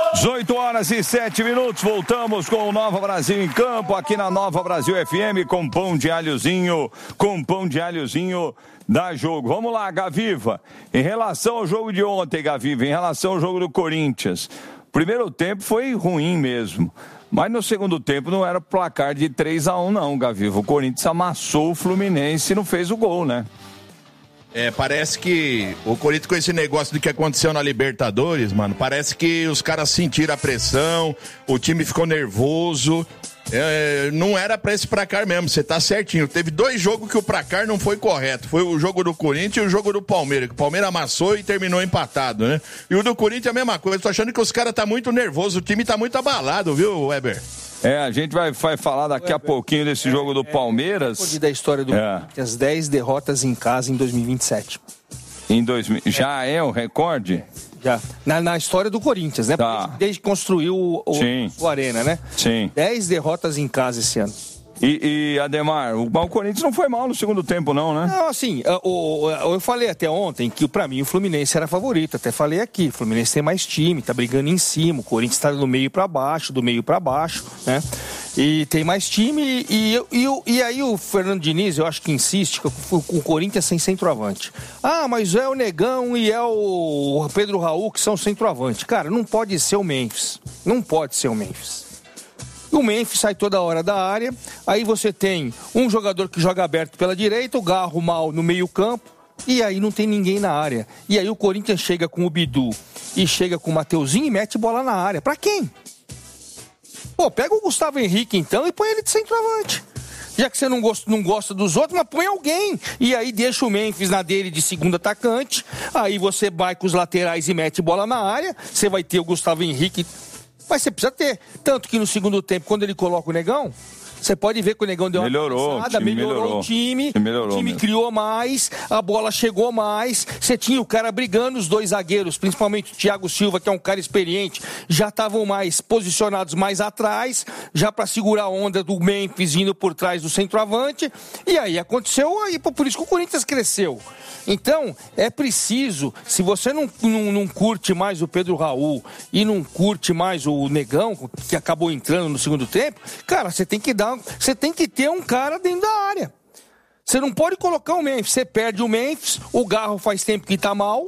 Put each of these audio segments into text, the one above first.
18h07, voltamos com o Nova Brasil em campo, aqui na Nova Brasil FM, com pão de alhozinho da Jogo. Vamos lá, Gaviva, em relação ao jogo de ontem, Gaviva, em relação ao jogo do Corinthians, primeiro tempo foi ruim mesmo, mas no segundo tempo não era placar de 3-1 não, Gaviva, o Corinthians amassou o Fluminense e não fez o gol, né? Parece que o Corinthians, com esse negócio do que aconteceu na Libertadores, mano, parece que os caras sentiram a pressão, o time ficou nervoso, não era pra esse placar mesmo, você tá certinho. Teve 2 jogos que o placar não foi correto, foi o jogo do Corinthians e o jogo do Palmeiras, que o Palmeiras amassou e terminou empatado, né? E o do Corinthians é a mesma coisa, tô achando que os caras tá muito nervosos, o time tá muito abalado, viu, Weber? A gente vai falar daqui a pouquinho desse jogo do Palmeiras. Da história do Corinthians, 10 derrotas em casa em 2027. Já é o recorde? Já. Na história do Corinthians, né? Tá. Desde que construiu o Arena, né? Sim. 10 derrotas em casa esse ano. E Ademar, o Corinthians não foi mal no segundo tempo, não, né? Não, assim, eu falei até ontem que pra mim o Fluminense era favorito, até falei aqui, o Fluminense tem mais time, tá brigando em cima, o Corinthians tá do meio pra baixo, né? E tem mais time, e aí o Fernando Diniz, eu acho que insiste com o Corinthians sem centroavante. Mas é o Negão e é o Pedro Raul que são centroavante. Cara, não pode ser o Memphis, O Memphis sai toda hora da área, aí você tem um jogador que joga aberto pela direita, o Garro mal no meio campo, e aí não tem ninguém na área. E aí o Corinthians chega com o Bidu e chega com o Mateuzinho e mete bola na área. Pra quem? Pega o Gustavo Henrique então e põe ele de centroavante. Já que você não gosta dos outros, mas põe alguém. E aí deixa o Memphis na dele de segundo atacante, aí você vai com os laterais e mete bola na área, você vai ter o Gustavo Henrique. Mas você precisa ter. Tanto que no segundo tempo, quando ele coloca o Negão, você pode ver que o Negão deu uma passada, melhorou o time criou mais, a bola chegou mais, você tinha o cara brigando, os 2 zagueiros, principalmente o Thiago Silva, que é um cara experiente, já estavam mais posicionados mais atrás, já para segurar a onda do Memphis indo por trás do centroavante, e aí aconteceu, por isso que o Corinthians cresceu. Então, é preciso, se você não curte mais o Pedro Raul e não curte mais o Negão, que acabou entrando no segundo tempo, cara, você tem que ter um cara dentro da área. Você não pode colocar o Memphis, você perde o Memphis, o Garro faz tempo que tá mal,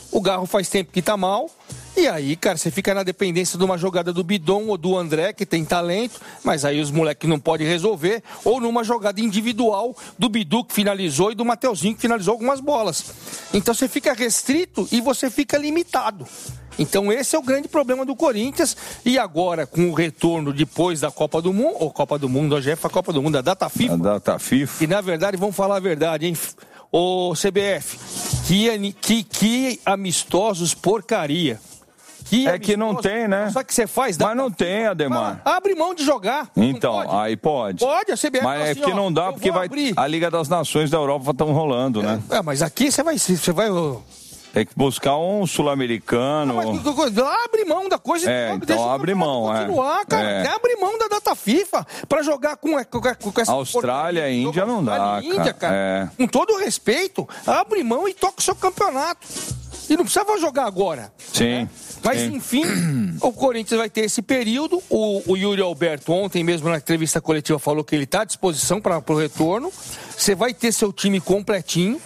e aí, cara, você fica na dependência de uma jogada do Bidon ou do André, que tem talento, mas aí os moleques não podem resolver, ou numa jogada individual do Bidu, que finalizou, e do Mateuzinho, que finalizou algumas bolas. Então você fica restrito e você fica limitado. Então esse é o grande problema do Corinthians, e agora com o retorno depois da Copa do Mundo, ou Copa do Mundo, hoje é a Copa do Mundo, a Data FIFA. A Data FIFA. E na verdade, vamos falar a verdade, hein? Ô CBF, que amistosos porcaria. Que não tem, né? Só que você faz... Mas não tem, Ademar. Abre mão de jogar. Então, aí pode. Pode, a CBF... Mas é que não dá, porque a Liga das Nações da Europa estão rolando, né? Mas aqui você vai... Tem que buscar um sul-americano. Abre mão da coisa. Então abre mão. Continuar, cara. Abre mão da data FIFA pra jogar com essa... Austrália e Índia não dá, cara. Com todo respeito, abre mão e toca o seu campeonato. E não precisava jogar agora. Sim. Mas, enfim, o Corinthians vai ter esse período. O Yuri Alberto, ontem mesmo na entrevista coletiva, falou que ele está à disposição para o retorno. Você vai ter seu time completinho.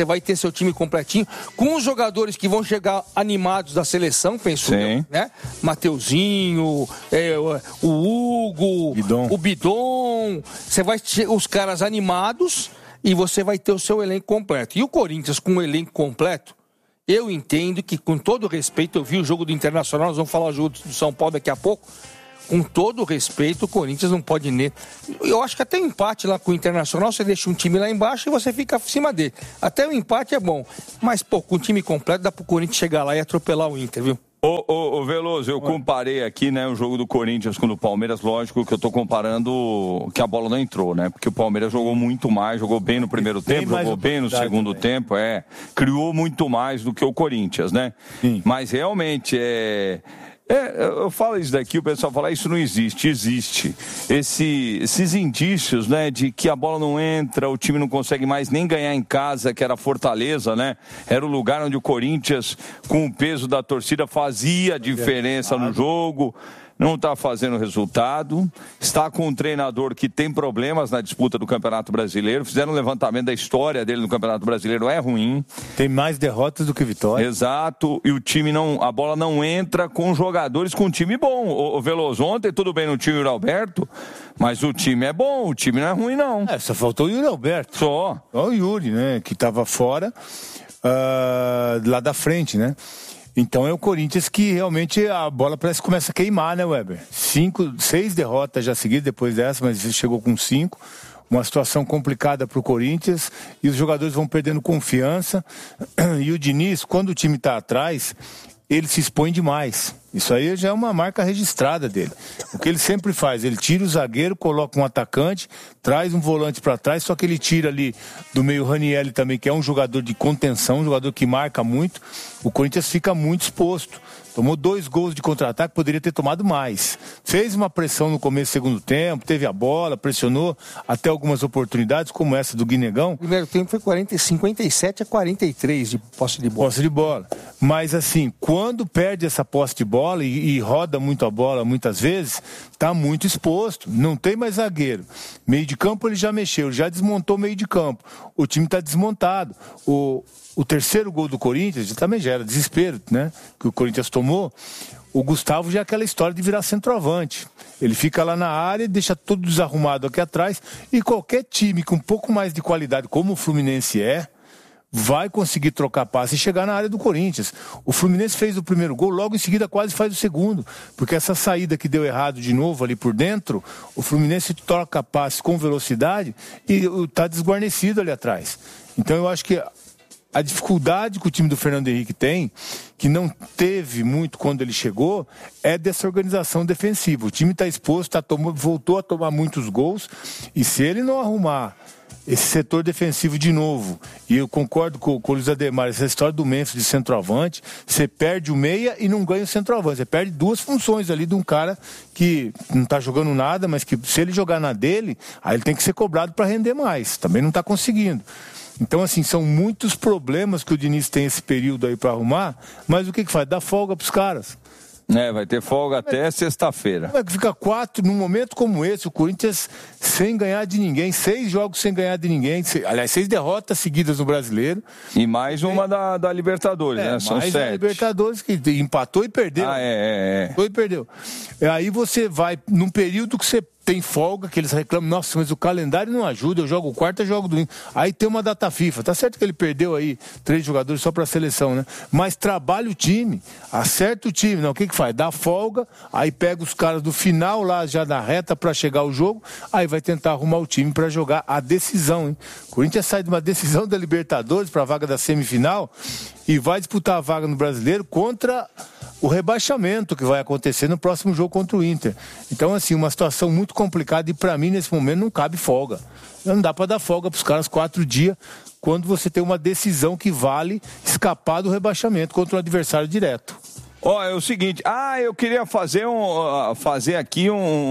Com os jogadores que vão chegar animados da seleção, penso eu, né? Mateuzinho, o Hugo, o Bidon. Você vai ter os caras animados e você vai ter o seu elenco completo. E o Corinthians com o elenco completo, eu entendo que, com todo respeito, eu vi o jogo do Internacional, nós vamos falar o jogo do São Paulo daqui a pouco. Com todo respeito, o Corinthians não pode nem... Eu acho que até o empate lá com o Internacional, você deixa um time lá embaixo e você fica acima dele. Até o empate é bom. Mas, com o time completo, dá pro Corinthians chegar lá e atropelar o Inter, viu? Ô Veloso, eu comparei aqui, né, o jogo do Corinthians com o do Palmeiras, lógico que eu tô comparando que a bola não entrou, né, porque o Palmeiras jogou muito mais, jogou bem no primeiro tempo, jogou bem no segundo tempo, criou muito mais do que o Corinthians, né, mas realmente Eu falo isso daqui, o pessoal fala, isso não existe. Existe. Esses indícios, né, de que a bola não entra, o time não consegue mais nem ganhar em casa, que era Fortaleza, né? Era o lugar onde o Corinthians, com o peso da torcida, fazia diferença no jogo. Não está fazendo resultado, está com um treinador que tem problemas na disputa do Campeonato Brasileiro, fizeram um levantamento da história dele no Campeonato Brasileiro, é ruim. Tem mais derrotas do que vitórias. Exato, e o time a bola não entra com jogadores com um time bom. O Veloso ontem, tudo bem no time do Alberto, mas o time é bom, o time não é ruim não. Só faltou o Yuri Alberto. Só o Yuri, né, que estava fora, lá da frente, né? Então é o Corinthians que realmente a bola parece que começa a queimar, né, Weber? 6 derrotas já seguidas depois dessa, mas chegou com 5. Uma situação complicada para o Corinthians e os jogadores vão perdendo confiança. E o Diniz, quando o time está atrás, ele se expõe demais. Isso aí já é uma marca registrada dele. O que ele sempre faz, ele tira o zagueiro, coloca um atacante, traz um volante para trás, só que ele tira ali do meio o Ranieri também, que é um jogador de contenção, um jogador que marca muito. O Corinthians fica muito exposto. Tomou 2 gols de contra-ataque, poderia ter tomado mais. Fez uma pressão no começo do segundo tempo, teve a bola, pressionou até algumas oportunidades, como essa do Guinegão. O primeiro tempo foi 57-43 de posse de bola. Posse de bola. Mas assim, quando perde essa posse de bola e roda muito a bola muitas vezes, está muito exposto. Não tem mais zagueiro. Meio de campo ele já mexeu, já desmontou o meio de campo. O time está desmontado. O terceiro gol do Corinthians também já era desespero, né? Que o Corinthians tomou. O Gustavo já é aquela história de virar centroavante. Ele fica lá na área, deixa tudo desarrumado aqui atrás. E qualquer time com um pouco mais de qualidade, como o Fluminense vai conseguir trocar passe e chegar na área do Corinthians. O Fluminense fez o primeiro gol, logo em seguida quase faz o segundo. Porque essa saída que deu errado de novo ali por dentro, o Fluminense troca passe com velocidade e está desguarnecido ali atrás. Então eu acho que a dificuldade que o time do Fernando Henrique tem, que não teve muito quando ele chegou, é dessa organização defensiva. O time está exposto, voltou a tomar muitos gols, e se ele não arrumar esse setor defensivo de novo, e eu concordo com o Luiz Ademar, essa história do Memphis de centroavante, você perde o meia e não ganha o centroavante, você perde 2 funções ali de um cara que não está jogando nada, mas que se ele jogar na dele, aí ele tem que ser cobrado para render mais, também não está conseguindo. Então, assim, são muitos problemas que o Diniz tem esse período aí para arrumar, mas o que faz? Dá folga para os caras. Vai ter folga até sexta-feira. Como é que fica 4 num momento como esse, o Corinthians sem ganhar de ninguém, 6 jogos sem ganhar de ninguém, aliás, 6 derrotas seguidas no Brasileiro. E mais uma da Libertadores, né? São mais 7. A Libertadores que empatou e perdeu. Empatou e perdeu. Aí você vai num período que você tem folga, que eles reclamam, nossa, mas o calendário não ajuda, eu jogo quarta, eu jogo domingo. Aí tem uma data FIFA, tá certo que ele perdeu aí 3 jogadores só pra seleção, né? Mas trabalha o time, acerta o time, não, o que faz? Dá folga, aí pega os caras do final lá, já da reta pra chegar o jogo, aí vai tentar arrumar o time pra jogar a decisão, hein? O Corinthians sai de uma decisão da Libertadores pra vaga da semifinal e vai disputar a vaga no Brasileiro contra o rebaixamento que vai acontecer no próximo jogo contra o Inter. Então, assim, uma situação muito complicada e para mim, nesse momento, não cabe folga. Não dá para dar folga para os caras 4 dias quando você tem uma decisão que vale escapar do rebaixamento contra um adversário direto. É o seguinte, eu queria fazer aqui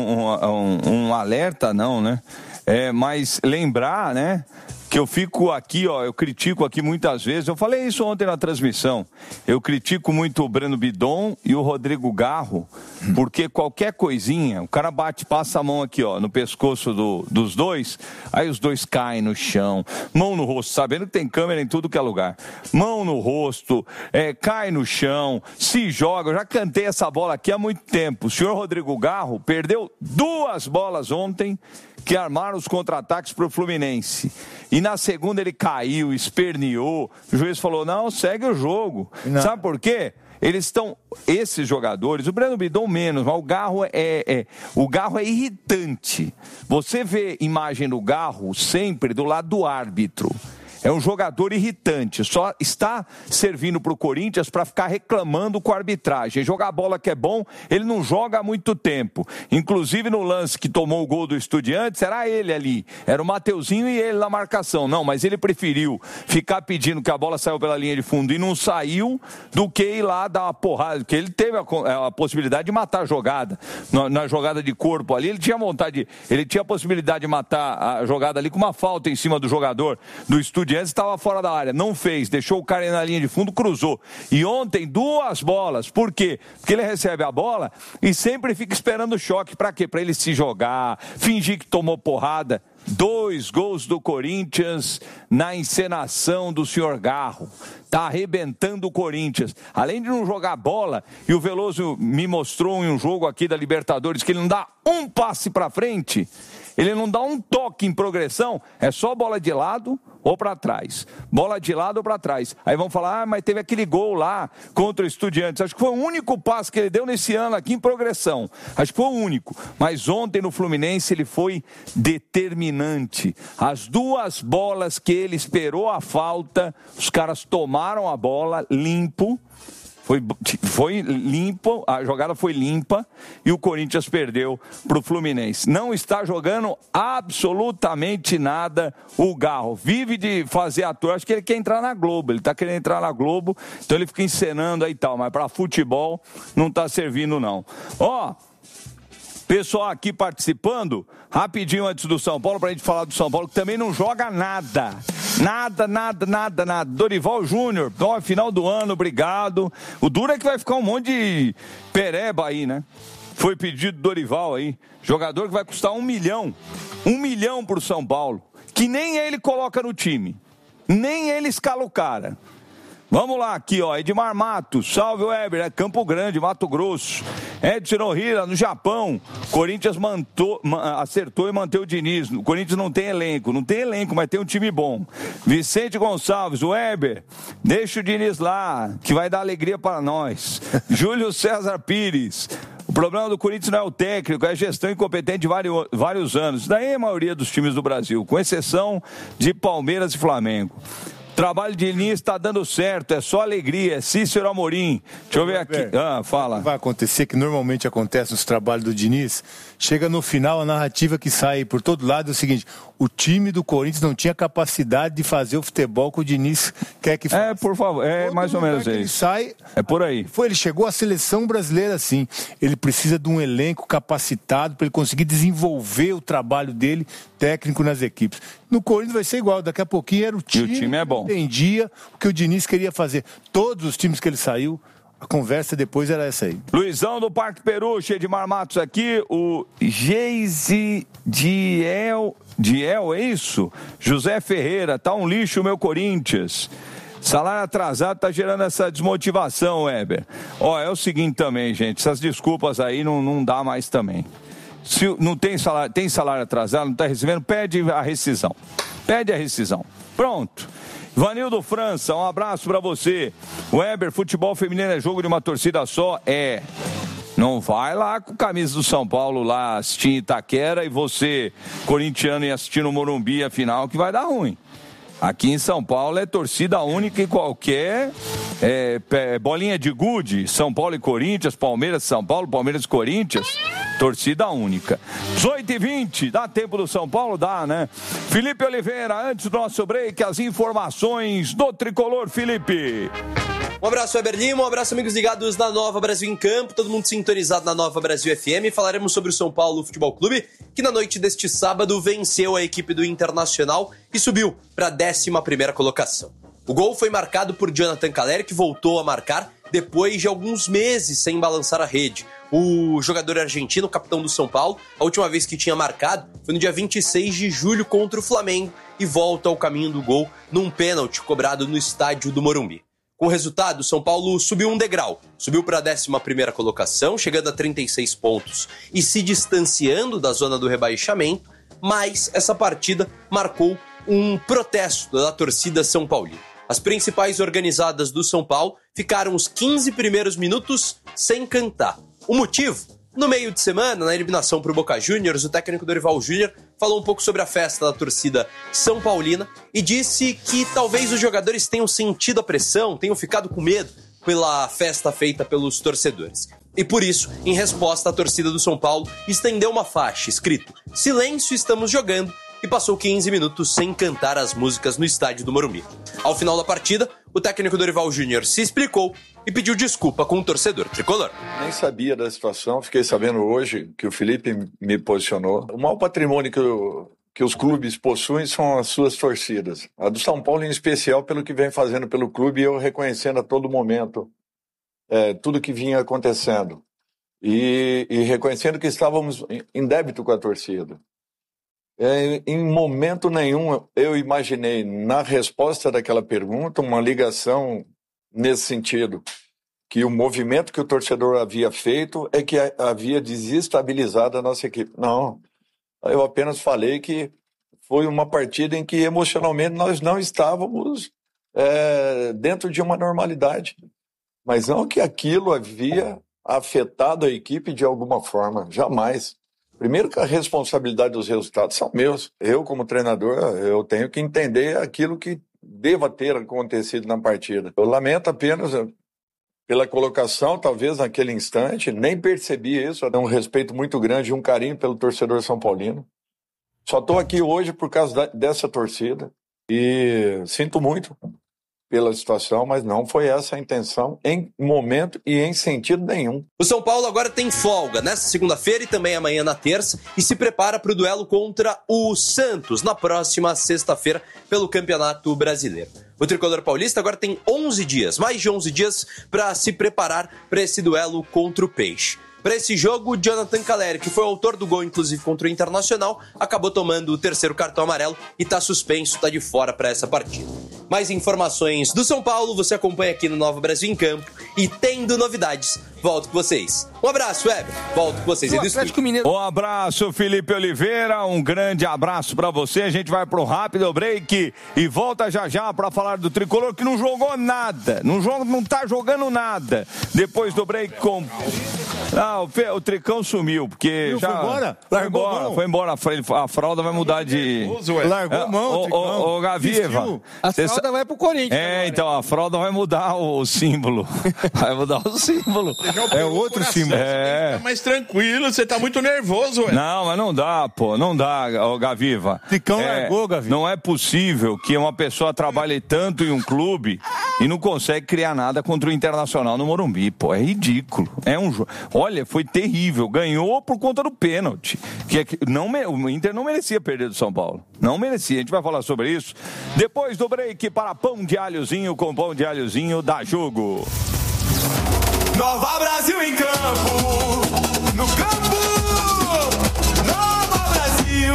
um alerta, não, né? Mas lembrar, né? Que eu fico aqui, eu critico aqui muitas vezes, eu falei isso ontem na transmissão, eu critico muito o Breno Bidon e o Rodrigo Garro, porque qualquer coisinha, o cara passa a mão aqui, no pescoço dos dois, aí os dois caem no chão, mão no rosto, sabendo que tem câmera em tudo que é lugar, mão no rosto, cai no chão, se joga, eu já cantei essa bola aqui há muito tempo, o senhor Rodrigo Garro perdeu 2 bolas ontem, que armaram os contra-ataques para o Fluminense. E na segunda ele caiu, esperneou. O juiz falou, não, segue o jogo. Não. Sabe por quê? Esses jogadores, o Breno Bidon menos, mas o Garro é irritante. Você vê imagem do Garro sempre do lado do árbitro. é um jogador irritante, só está servindo para o Corinthians para ficar reclamando com a arbitragem. Jogar bola que é bom, ele não joga há muito tempo. Inclusive no lance que tomou o gol do Estudiantes, era ele ali, era o Mateuzinho e ele na marcação. Não, mas ele preferiu ficar pedindo que a bola saiu pela linha de fundo e não saiu, do que ir lá dar uma porrada, porque ele teve a possibilidade de matar a jogada. Na jogada de corpo ali, ele tinha vontade, ele tinha a possibilidade de matar a jogada ali com uma falta em cima do jogador do Estudiantes, estava fora da área, não fez, deixou o cara ir na linha de fundo, cruzou. E ontem, 2 bolas, por quê? Porque ele recebe a bola e sempre fica esperando o choque, pra quê? Pra ele se jogar, fingir que tomou porrada. 2 gols do Corinthians na encenação do senhor Garro. Tá arrebentando o Corinthians. Além de não jogar bola, e o Veloso me mostrou em um jogo aqui da Libertadores que ele não dá um passe pra frente, ele não dá um toque em progressão, é só bola de lado ou para trás. Bola de lado ou para trás. Aí vão falar, mas teve aquele gol lá contra o Estudiantes. Acho que foi o único passe que ele deu nesse ano aqui em progressão. Acho que foi o único. Mas ontem no Fluminense ele foi determinante. As 2 bolas que ele esperou a falta, os caras tomaram a bola limpo. Foi limpo, a jogada foi limpa e o Corinthians perdeu para o Fluminense. Não está jogando absolutamente nada o Garro. Vive de fazer ator, acho que ele quer entrar na Globo, ele está querendo entrar na Globo, então ele fica encenando aí e tal, mas para futebol não está servindo não. Pessoal aqui participando, rapidinho antes do São Paulo, pra gente falar do São Paulo, que também não joga nada. Nada. Dorival Júnior, final do ano, obrigado. O duro é que vai ficar um monte de pereba aí, né? Foi pedido Dorival aí. Jogador que vai custar 1 milhão. 1 milhão pro São Paulo. Que nem ele coloca no time. Nem ele escala o cara. Vamos lá, aqui, Edmar Matos, salve Weber, Campo Grande, Mato Grosso. Edson Ohira, no Japão, Corinthians acertou e manteve o Diniz. O Corinthians não tem elenco, mas tem um time bom. Vicente Gonçalves, Weber, deixa o Diniz lá, que vai dar alegria para nós. Júlio César Pires, o problema do Corinthians não é o técnico, é a gestão incompetente de vários anos. Daí é a maioria dos times do Brasil, com exceção de Palmeiras e Flamengo. Trabalho de Diniz está dando certo, é só alegria, é Cícero Amorim. Deixa eu ver aqui. Fala. O que vai acontecer, que normalmente acontece nos trabalhos do Diniz, chega no final, a narrativa que sai por todo lado é o seguinte: o time do Corinthians não tinha capacidade de fazer o futebol que o Diniz quer que faça. Por favor, todo mais ou menos isso. Ele sai, é por aí. Ele chegou à seleção brasileira assim. Ele precisa de um elenco capacitado para ele conseguir desenvolver o trabalho dele técnico nas equipes. No Corinthians vai ser igual, daqui a pouquinho era o time, e o time é bom. Que entendia o que o Diniz queria fazer. Todos os times que ele saiu, a conversa depois era essa aí. Luizão do Parque Peru, cheio de Marmatos aqui, o Geise Diel, é isso? José Ferreira, tá um lixo o meu Corinthians. Salário atrasado tá gerando essa desmotivação, Weber. É o seguinte também, gente, essas desculpas aí não dá mais também. Se não tem salário atrasado, não está recebendo, pede a rescisão. Pronto. Vanildo França, um abraço para você. Weber, futebol feminino é jogo de uma torcida só? Não vai lá com camisa do São Paulo lá assistir Itaquera e você, corintiano, e assistir no Morumbi a final, que vai dar ruim. Aqui em São Paulo é torcida única em qualquer bolinha de gude. São Paulo e Corinthians, Palmeiras e São Paulo, Palmeiras e Corinthians. Torcida única. 18h20, dá tempo do São Paulo? Dá, né? Felipe Oliveira, antes do nosso break, as informações do Tricolor, Felipe. Um abraço, Weber Lima, um abraço, amigos ligados na Nova Brasil em Campo, todo mundo sintonizado na Nova Brasil FM. Falaremos sobre o São Paulo Futebol Clube, que na noite deste sábado venceu a equipe do Internacional e subiu para a 11ª colocação. O gol foi marcado por Jonathan Calleri, que voltou a marcar depois de alguns meses sem balançar a rede. O jogador argentino, capitão do São Paulo, a última vez que tinha marcado foi no dia 26 de julho contra o Flamengo e volta ao caminho do gol num pênalti cobrado no estádio do Morumbi. Com o resultado, o São Paulo subiu um degrau, subiu para a 11ª colocação, chegando a 36 pontos e se distanciando da zona do rebaixamento, mas essa partida marcou um protesto da torcida São Paulina. As principais organizadas do São Paulo ficaram os 15 primeiros minutos sem cantar. O motivo? No meio de semana, na eliminação para o Boca Juniors, o técnico Dorival Júnior falou um pouco sobre a festa da torcida São Paulina e disse que talvez os jogadores tenham sentido a pressão, tenham ficado com medo pela festa feita pelos torcedores. E por isso, em resposta, a torcida do São Paulo estendeu uma faixa escrito "Silêncio, estamos jogando", e passou 15 minutos sem cantar as músicas no estádio do Morumbi. Ao final da partida, o técnico Dorival Júnior se explicou e pediu desculpa com o torcedor tricolor. Nem sabia da situação, fiquei sabendo hoje que o Felipe me posicionou. O maior patrimônio que os clubes possuem são as suas torcidas. A do São Paulo em especial, pelo que vem fazendo pelo clube, e eu reconhecendo a todo momento tudo que vinha acontecendo. E reconhecendo que estávamos em débito com a torcida. Em momento nenhum eu imaginei, na resposta daquela pergunta, uma ligação nesse sentido, que o movimento que o torcedor havia feito é que havia desestabilizado a nossa equipe. Não, eu apenas falei que foi uma partida em que emocionalmente nós não estávamos dentro de uma normalidade, mas não que aquilo havia afetado a equipe de alguma forma, jamais. Primeiro que a responsabilidade dos resultados são meus. Eu, como treinador, eu tenho que entender aquilo que deva ter acontecido na partida. Eu lamento apenas pela colocação, talvez naquele instante, nem percebi isso. Eu tenho um respeito muito grande e um carinho pelo torcedor são paulino. Só estou aqui hoje por causa dessa torcida e sinto muito pela situação, mas não foi essa a intenção em momento e em sentido nenhum. O São Paulo agora tem folga nesta segunda-feira e também amanhã na terça e se prepara para o duelo contra o Santos na próxima sexta-feira pelo Campeonato Brasileiro. O tricolor paulista agora tem 11 dias, mais de 11 dias, para se preparar para esse duelo contra o Peixe. Para esse jogo, o Jonathan Calleri, que foi o autor do gol, inclusive, contra o Internacional, acabou tomando o terceiro cartão amarelo e está suspenso, está de fora para essa partida. Mais informações do São Paulo você acompanha aqui no Nova Brasil em Campo e tendo novidades, volto com vocês. Um abraço, Weber. Volto com vocês. Um abraço, Felipe Oliveira. Um grande abraço para você. A gente vai pro rápido break e volta já para falar do tricolor que não jogou nada. Não tá jogando nada. Depois do break com... o Tricão sumiu, porque já... Foi embora? Foi embora. A fralda vai mudar de... Largou a mão, Tricão. Ô, Gaviva. A fralda vai pro Corinthians. Então, a fralda vai mudar o símbolo. Vai mudar o símbolo. É outro símbolo. Tá mais tranquilo, você tá muito nervoso, ué. Não, mas não dá, pô. Não dá, Gaviva. Tricão largou, Gaviva. Não é possível que uma pessoa trabalhe tanto em um clube e não consegue criar nada contra o Internacional no Morumbi, pô. É ridículo. Olha, foi terrível. Ganhou por conta do pênalti. O Inter não merecia perder do São Paulo. Não merecia. A gente vai falar sobre isso depois do break para Pão de Alhozinho com Pão de Alhozinho da Jogo. Nova Brasil em campo, no campo, Nova Brasil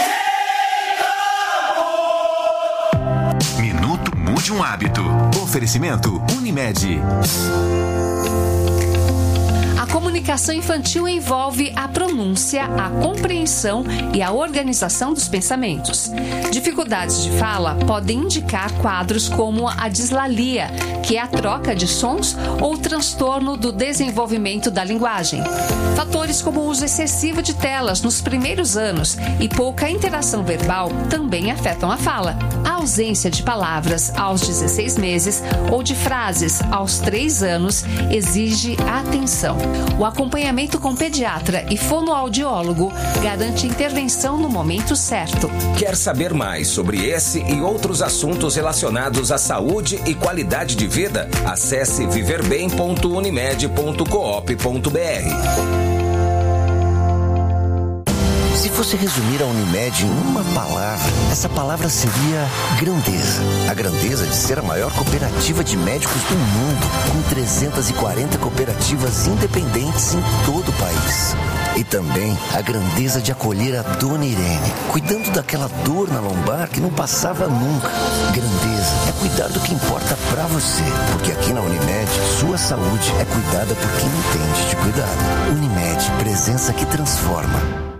em campo. Minuto Mude um Hábito. Oferecimento Unimed. A comunicação infantil envolve a pronúncia, a compreensão e a organização dos pensamentos. Dificuldades de fala podem indicar quadros como a dislalia, que é a troca de sons, ou o transtorno do desenvolvimento da linguagem. Fatores como o uso excessivo de telas nos primeiros anos e pouca interação verbal também afetam a fala. A ausência de palavras aos 16 meses ou de frases aos 3 anos exige atenção. O acompanhamento com pediatra e fonoaudiólogo garante intervenção no momento certo. Quer saber mais sobre esse e outros assuntos relacionados à saúde e qualidade de vida? Acesse viverbem.unimed.coop.br. Se fosse resumir a Unimed em uma palavra, essa palavra seria grandeza. A grandeza de ser a maior cooperativa de médicos do mundo, com 340 cooperativas independentes em todo o país. E também a grandeza de acolher a Dona Irene, cuidando daquela dor na lombar que não passava nunca. Grandeza é cuidar do que importa pra você, porque aqui na Unimed, sua saúde é cuidada por quem entende de cuidado. Unimed, presença que transforma.